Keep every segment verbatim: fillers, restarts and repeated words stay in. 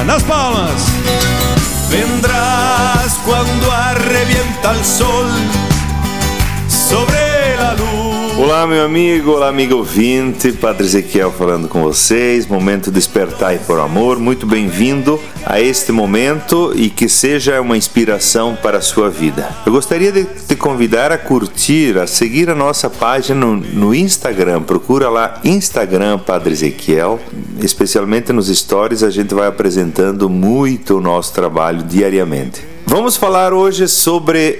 nas palmas. Vendrás quando arrebienta el sol sobre la luz. Olá, meu amigo, olá, amigo ouvinte, Padre Ezequiel falando com vocês, momento Despertai por Amor, muito bem-vindo a este momento e que seja uma inspiração para a sua vida. Eu gostaria de te convidar a curtir, a seguir a nossa página no, no Instagram, procura lá Instagram Padre Ezequiel, especialmente nos stories a gente vai apresentando muito o nosso trabalho diariamente. Vamos falar hoje sobre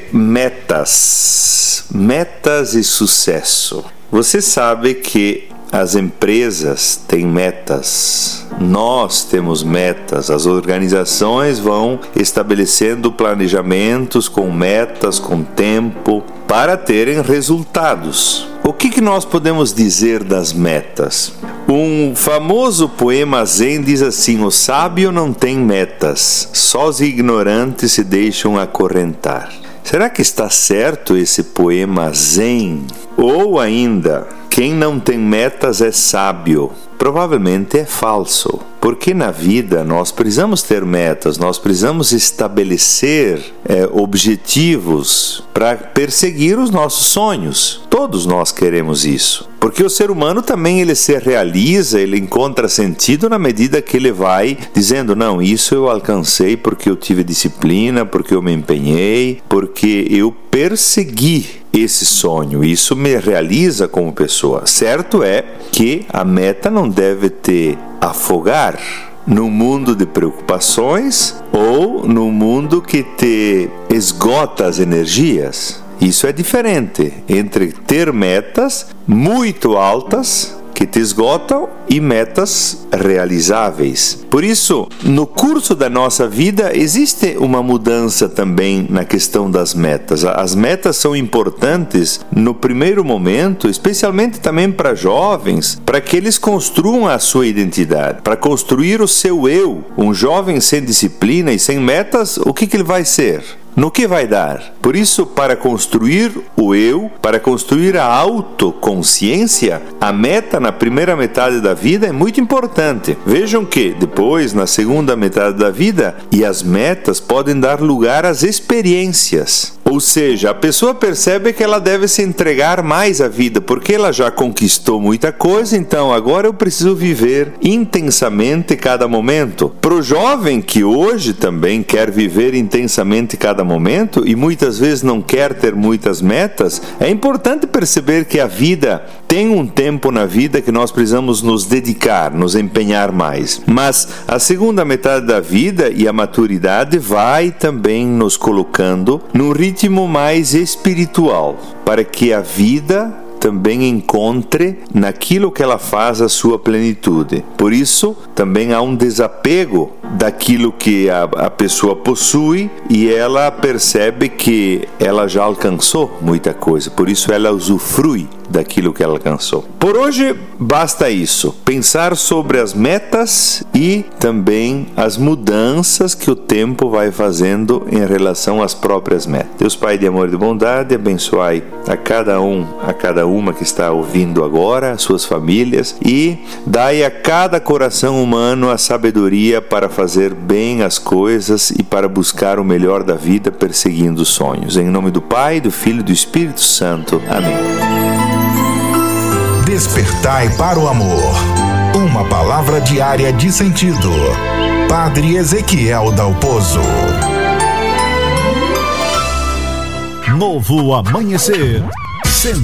metas, metas e sucesso. Você sabe que as empresas têm metas, nós temos metas, as organizações vão estabelecendo planejamentos com metas, com tempo, para terem resultados. O que, que nós podemos dizer das metas? Um famoso poema zen diz assim: o sábio não tem metas, só os ignorantes se deixam acorrentar. Será que está certo esse poema zen? Ou ainda, quem não tem metas é sábio? Provavelmente é falso, porque na vida nós precisamos ter metas, nós precisamos estabelecer é, objetivos para perseguir os nossos sonhos. Todos nós queremos isso, porque o ser humano também ele se realiza, ele encontra sentido na medida que ele vai dizendo: não, isso eu alcancei porque eu tive disciplina, porque eu me empenhei, porque eu persegui esse sonho, isso me realiza como pessoa. Certo é que a meta não deve te afogar no mundo de preocupações ou no mundo que te esgota as energias. Isso é diferente entre ter metas muito altas que te esgotam e metas realizáveis. Por isso, no curso da nossa vida existe uma mudança também na questão das metas. As metas são importantes no primeiro momento, especialmente também para jovens, para que eles construam a sua identidade, para construir o seu eu. Um jovem sem disciplina e sem metas, o que, que ele vai ser? No que vai dar? Por isso, para construir o eu, para construir a autoconsciência, a meta na primeira metade da vida é muito importante. Vejam que depois, na segunda metade da vida, e as metas podem dar lugar às experiências. Ou seja, a pessoa percebe que ela deve se entregar mais à vida, porque ela já conquistou muita coisa, então agora eu preciso viver intensamente cada momento. Para o jovem que hoje também quer viver intensamente cada momento e muitas vezes não quer ter muitas metas, é importante perceber que a vida tem um tempo na vida que nós precisamos nos dedicar, nos empenhar mais. Mas a segunda metade da vida e a maturidade vai também nos colocando num ritmo mais espiritual, para que a vida também encontre naquilo que ela faz a sua plenitude. Por isso, também há um desapego daquilo que a, a pessoa possui e ela percebe que ela já alcançou muita coisa, por isso ela usufrui daquilo que ela alcançou. Por hoje, basta isso. Pensar sobre as metas e também as mudanças que o tempo vai fazendo em relação às próprias metas. Deus Pai de amor e de bondade, abençoai a cada um, a cada uma que está ouvindo agora, as suas famílias, e dai a cada coração humano a sabedoria para fazer bem as coisas e para buscar o melhor da vida perseguindo os sonhos. Em nome do Pai, do Filho e do Espírito Santo. Amém. Despertai para o amor. Uma palavra diária de sentido. Padre Ezequiel Dalpozo. Novo amanhecer.